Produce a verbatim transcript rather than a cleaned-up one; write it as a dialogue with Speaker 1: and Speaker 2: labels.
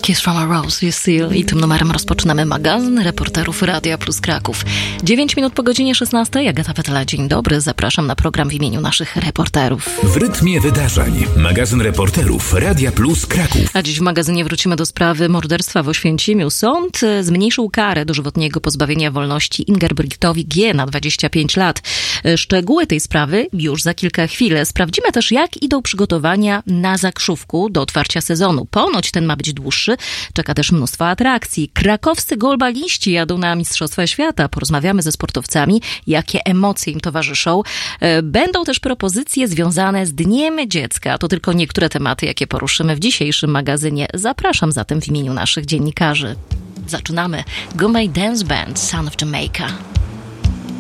Speaker 1: Kiss from a Rose, You Seal. I tym numerem rozpoczynamy magazyn reporterów Radia Plus Kraków. dziewięć minut po godzinie szesnastej. Agata Petela, dzień dobry. Zapraszam na program w imieniu naszych reporterów.
Speaker 2: W rytmie wydarzeń. Magazyn reporterów Radia Plus Kraków.
Speaker 1: A dziś w magazynie wrócimy do sprawy morderstwa w Oświęcimiu. Sąd zmniejszył karę dożywotniego pozbawienia wolności Ingebrigtowi G. na dwadzieścia pięć lat. Szczegóły tej sprawy już za kilka chwil. Sprawdzimy też, jak idą przygotowania na Zakrzówku do otwarcia sezonu. Ponoć ten ma być dłuższy. Czeka też mnóstwo atrakcji. Krakowscy golbaliści jadą na Mistrzostwa Świata. Porozmawiamy ze sportowcami, jakie emocje im towarzyszą. Będą też propozycje związane z Dniem Dziecka. To tylko niektóre tematy, jakie poruszymy w dzisiejszym magazynie. Zapraszam zatem w imieniu naszych dziennikarzy. Zaczynamy. Gourmet Dance Band, Son of Jamaica.